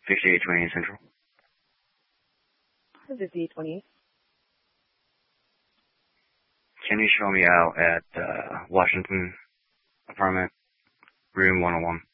5828 Central. 5828. Can you show me out at Washington apartment, room 101?